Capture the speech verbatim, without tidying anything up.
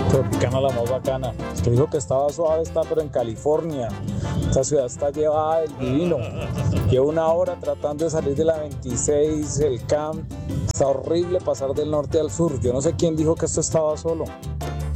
Tropicana la más bacana. El que dijo que estaba suave está, pero en California. Esta ciudad está llevada del divino. Llevo una hora tratando de salir de la veintiséis, el C A M. Está horrible pasar del norte al sur. Yo no sé quién dijo que esto estaba solo.